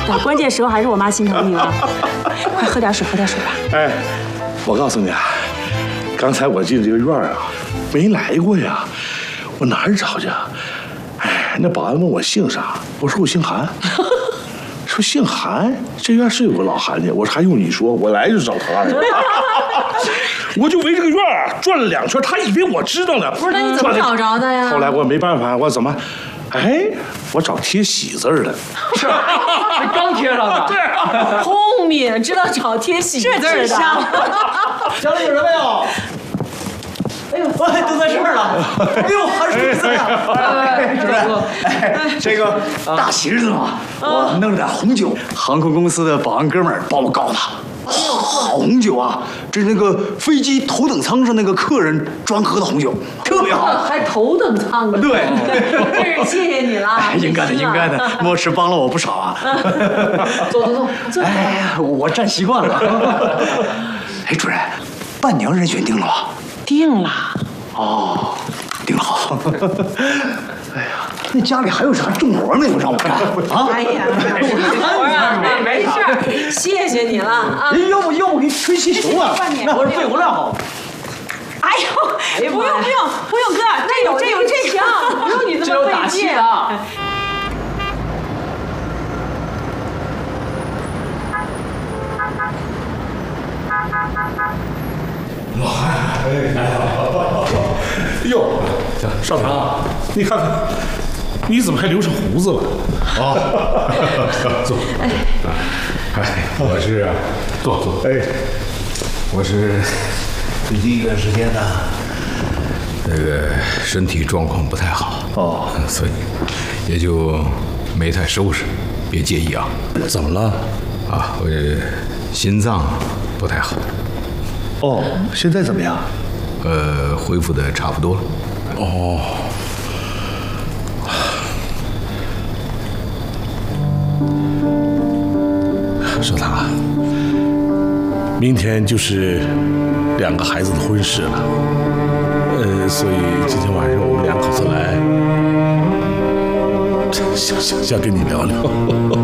关键时候还是我妈心疼你了。快喝点水，喝点水吧。 哎，我告诉你啊，刚才我进这个院啊，没来过呀，我哪儿找去啊？哎，那保安问我姓啥，我说我姓韩。说姓韩，这院是有个老韩家，我说还用你说，我来就找他呀。我就围这个院啊转了2圈，他以为我知道呢。 不是，那你怎么找着的呀？ 后来我没办法，我怎么？哎，我找贴喜字儿的。 是，这刚贴上的。 对， 聪明，知道找贴喜字儿的。 家里有人没有？哎呦，都在这儿了！哎呦，韩叔子呀！主任，哎，这个大喜日子嘛，我弄了点红酒，航空公司的保安哥们儿帮我告的。好红酒啊！这是那个飞机头等舱上那个客人专喝的红酒，特别好。 还头等舱呢。 对， 真是谢谢你了。 应该的，应该的。莫师帮了我不少啊。 坐。 哎，我站习惯了。哎，主任，伴娘人选定了吗？ 定了。 哦，定了好。哎呀，那家里还有啥重活没有让我干啊？ 哎呀，没事儿，谢谢你了啊！ 要不给你吹气球啊？那我是肺活量好。 哎呦，不用哥，这有这枪，不用你这么费劲。 老韩，哎呦，少堂，你看看，你怎么还留上胡子了？坐。 我是坐。哎，我是最近一段时间呢，那个身体状况不太好所以也就没太收拾，别介意啊。 怎么了？ 啊，我心脏不太好。 哦，现在怎么样？ 恢复的差不多了。 哦。少堂，明天就是2个孩子的婚事了，所以今天晚上我们2口子来，想跟你聊聊。